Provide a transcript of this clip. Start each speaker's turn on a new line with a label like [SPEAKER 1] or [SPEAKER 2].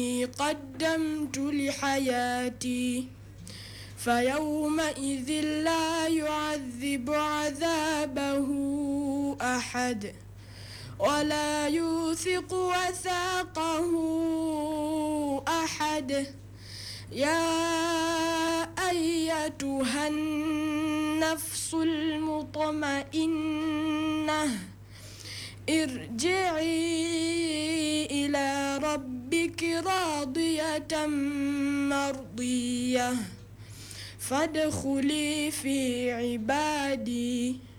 [SPEAKER 1] قدمت لحياتي فيومئذ لا يعذب عذابه أحد ولا يوثق وثاقه أحد. يا أيتها النفس المطمئنة ارجعي إلى ربك راضية مرضية فادخلي في عبادي